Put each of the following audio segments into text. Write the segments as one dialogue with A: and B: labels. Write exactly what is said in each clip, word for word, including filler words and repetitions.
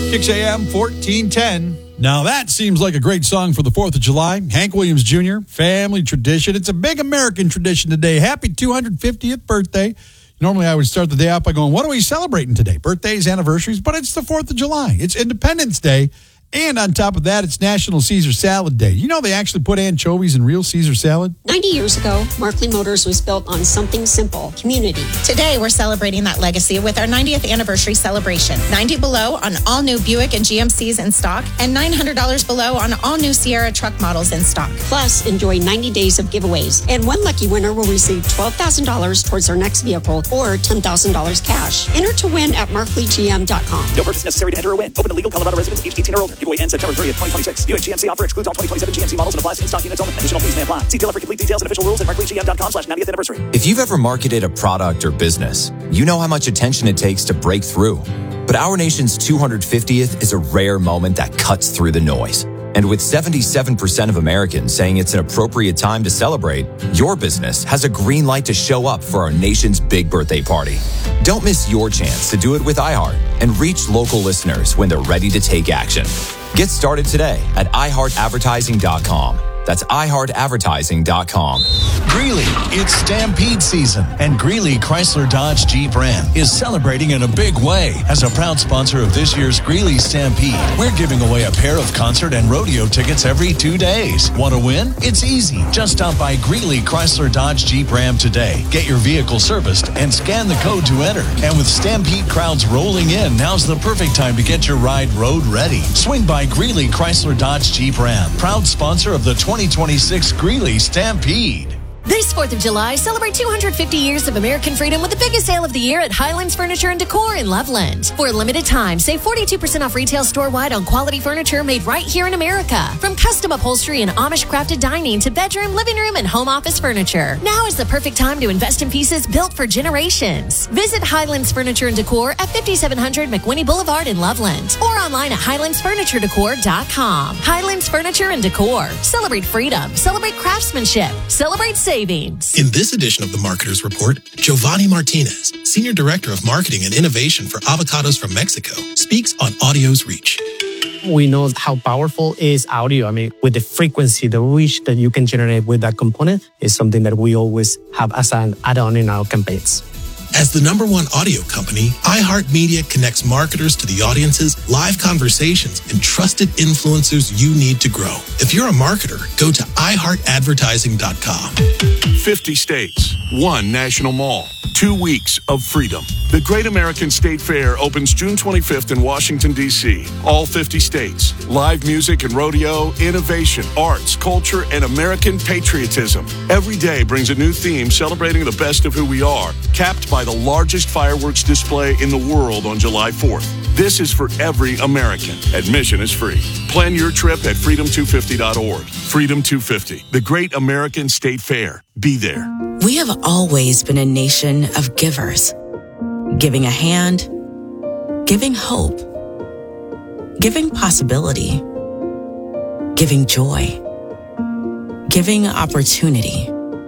A: six a.m., fourteen ten.
B: Now that seems like a great song for the fourth of July. Hank Williams Junior, family tradition. It's a big American tradition today. Happy two hundred fiftieth birthday. Normally I would start the day out by going, what are we celebrating today? Birthdays, anniversaries, but it's the fourth of July. It's Independence Day. And on top of that, it's National Caesar Salad Day. You know they actually put anchovies in real Caesar salad?
C: ninety years ago, Markley Motors was built on something simple, community.
D: Today, we're celebrating that legacy with our ninetieth anniversary celebration. ninety below on all new Buick and G M Cs in stock, and nine hundred dollars below on all new Sierra truck models in stock.
C: Plus, enjoy ninety days of giveaways. And one lucky winner will receive twelve thousand dollars towards their next vehicle or ten thousand dollars cash. Enter to win at markley g m dot com.
E: No purchase necessary to enter or win. Open to legal Colorado residents age eighteen or older. Giveaway ends September thirtieth, twenty twenty-six. Buick G M C offer excludes all twenty twenty-seven G M C models and applies to in-stock units only. Additional fees may apply. See dealer for complete details and official rules at markley g m dot com slash ninetieth anniversary.
F: If you've ever marketed a product or business, you know how much attention it takes to break through. But our nation's two hundred fiftieth is a rare moment that cuts through the noise. And with seventy-seven percent of Americans saying it's an appropriate time to celebrate, your business has a green light to show up for our nation's big birthday party. Don't miss your chance to do it with iHeart and reach local listeners when they're ready to take action. Get started today at i heart advertising dot com. That's i heart advertising dot com.
G: Greeley, it's Stampede season, and Greeley Chrysler Dodge Jeep Ram is celebrating in a big way. As a proud sponsor of this year's Greeley Stampede, we're giving away a pair of concert and rodeo tickets every two days. Want to win? It's easy. Just stop by Greeley Chrysler Dodge Jeep Ram today. Get your vehicle serviced and scan the code to enter. And with Stampede crowds rolling in, now's the perfect time to get your ride road ready. Swing by Greeley Chrysler Dodge Jeep Ram, proud sponsor of the twenty twenty-six Greeley Stampede.
H: This fourth of July, celebrate two hundred fifty years of American freedom with the biggest sale of the year at Highlands Furniture and Decor in Loveland. For a limited time, save forty-two percent off retail store-wide on quality furniture made right here in America. From custom upholstery and Amish-crafted dining to bedroom, living room, and home office furniture. Now is the perfect time to invest in pieces built for generations. Visit Highlands Furniture and Decor at fifty-seven hundred McWhinney Boulevard in Loveland or online at highlands furniture decor dot com. Highlands Furniture and Decor. Celebrate freedom. Celebrate craftsmanship. Celebrate savings.
I: In this edition of the Marketers Report, Giovanni Martinez, Senior Director of Marketing and Innovation for Avocados from Mexico, speaks on audio's reach.
J: We know how powerful is audio. I mean, with the frequency, the reach that you can generate with that component is something that we always have as an add-on in our campaigns.
I: As the number one audio company, iHeartMedia connects marketers to the audiences, live conversations, and trusted influencers you need to grow. If you're a marketer, go to i heart advertising dot com.
K: fifty states, one national mall, two weeks of freedom. The Great American State Fair opens June twenty-fifth in Washington, D C All fifty states. Live music and rodeo, innovation, arts, culture, and American patriotism. Every day brings a new theme celebrating the best of who we are, capped by the largest fireworks display in the world on July fourth. This is for every American. Admission is free. Plan your trip at freedom two fifty dot org. Freedom two fifty, the Great American State Fair. Be there.
L: We have always been a nation of givers. Giving a hand, giving hope, giving possibility, giving joy, giving opportunity,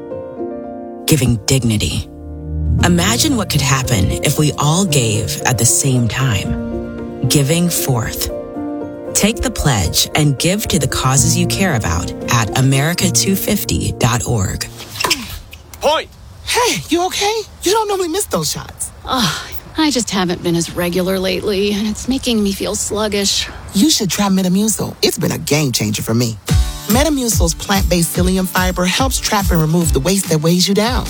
L: giving dignity. Imagine what could happen if we all gave at the same time. Giving forth. Take the pledge and give to the causes you care about at america two fifty dot org.
M: Point! Hey, you okay? You don't normally miss those shots.
N: Oh, I just haven't been as regular lately, and it's making me feel sluggish.
M: You should try Metamucil. It's been a game changer for me. Metamucil's plant-based psyllium fiber helps trap and remove the waste that weighs you down.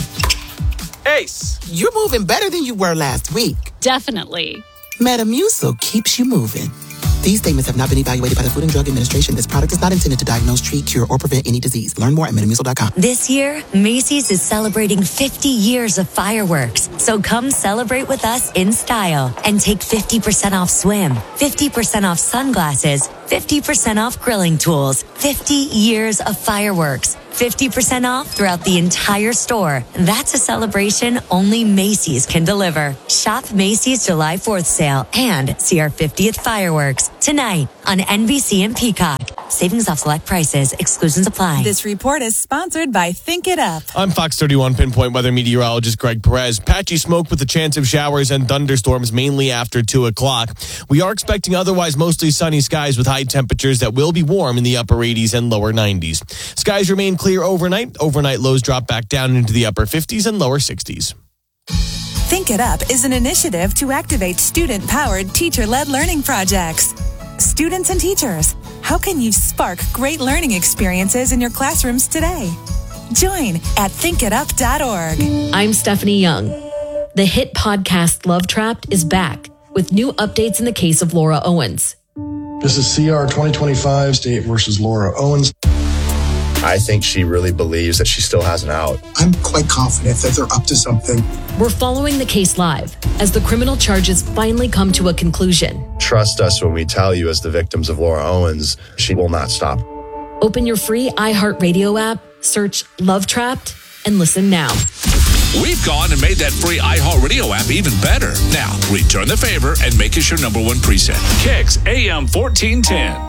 O: Ace!
M: You're moving better than you were last week.
N: Definitely.
M: Metamucil keeps you moving. These statements have not been evaluated by the Food and Drug Administration. This product is not intended to diagnose, treat, cure, or prevent any disease. Learn more at metamucil dot com.
P: This year, Macy's is celebrating fifty years of fireworks. So come celebrate with us in style and take fifty percent off swim, fifty percent off sunglasses, fifty percent off grilling tools, fifty years of fireworks. fifty percent off throughout the entire store. That's a celebration only Macy's can deliver. Shop Macy's July fourth sale and see our fiftieth fireworks tonight on N B C and Peacock. Savings off select prices. Exclusions apply.
Q: This report is sponsored by Think It Up.
R: I'm Fox thirty-one Pinpoint Weather Meteorologist Greg Perez. Patchy smoke with a chance of showers and thunderstorms mainly after two o'clock. We are expecting otherwise mostly sunny skies with high temperatures that will be warm in the upper eighties and lower nineties. Skies remain clear overnight. Overnight lows drop back down into the upper fifties and lower sixties.
Q: Think It Up is an initiative to activate student-powered, teacher-led learning projects. Students and teachers, how can you spark great learning experiences in your classrooms today? Join at think it up dot org.
H: I'm Stephanie Young. The hit podcast Love Trapped is back with new updates in the case of Laura Owens.
S: This is C R twenty twenty-five, State versus Laura Owens.
T: I think she really believes that she still has an out.
U: I'm quite confident that they're up to something.
H: We're following the case live as the criminal charges finally come to a conclusion.
T: Trust us when we tell you, as the victims of Laura Owens, she will not stop.
H: Open your free iHeartRadio app, search Love Trapped, and listen now.
V: We've gone and made that free iHeartRadio app even better. Now, return the favor and make us your number one preset. Kicks A M fourteen ten.